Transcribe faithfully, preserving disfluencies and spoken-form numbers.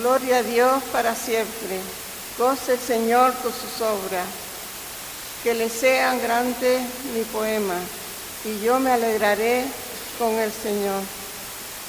Gloria a Dios para siempre. Goce el Señor con sus obras. Que le sean grandes mi poema, y yo me alegraré con el Señor.